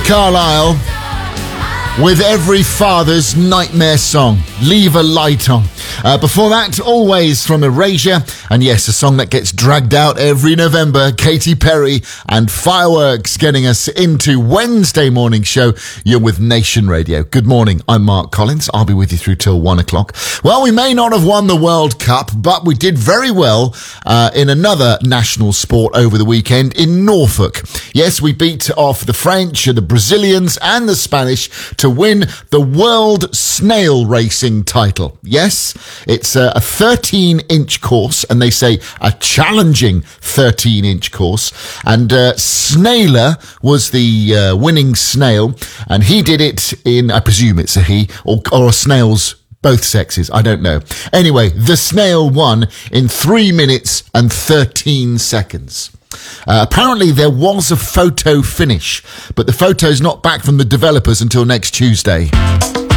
Carlyle with every father's nightmare song, Leave a Light On. Before that, Always from Erasure. And yes, a song that gets dragged out every November, Katy Perry and Fireworks, getting us into Wednesday morning show. You're with Nation Radio. Good morning, I'm Mark Collins. I'll be with you through till 1 o'clock. Well, we may not have won the World Cup, but we did very well in another national sport over the weekend in Norfolk. Yes, we beat off the French, the Brazilians and the Spanish to win the World Snail Racing title. Yes, it's a 13-inch course, and they say a challenging 13-inch course. And Snailer was the winning snail, and he did it in, I presume it's a he, or a snail's both sexes, I don't know. Anyway, the snail won in 3 minutes and 13 seconds. Apparently there was a photo finish, but the photo's not back from the developers until next Tuesday.